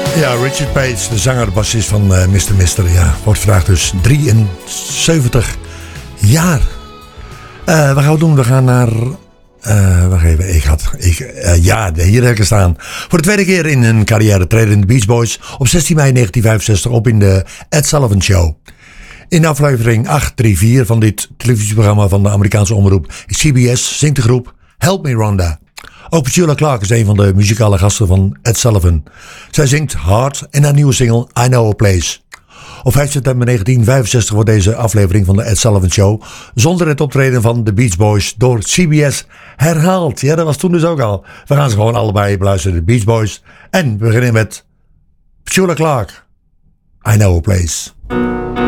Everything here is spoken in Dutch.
Ja, Richard Page, de zanger, de bassist van Mr. Mister. Ja, wordt vandaag dus 73 jaar. Wat gaan we doen? We gaan naar... wacht even, hier heb ik staan. Voor de tweede keer in hun carrière treden de Beach Boys op 16 mei 1965 op in de Ed Sullivan Show. In aflevering 834 van dit televisieprogramma van de Amerikaanse omroep CBS zingt de groep Help Me Rhonda. Ook Petula Clark is een van de muzikale gasten van Ed Sullivan. Zij zingt Hard in haar nieuwe single I Know a Place. Op 5 september 1965 wordt deze aflevering van de Ed Sullivan Show zonder het optreden van de Beach Boys door CBS herhaald. Ja, dat was toen dus ook al. We gaan ze gewoon allebei beluisteren, de Beach Boys. En we beginnen met Petula Clark, I Know a Place.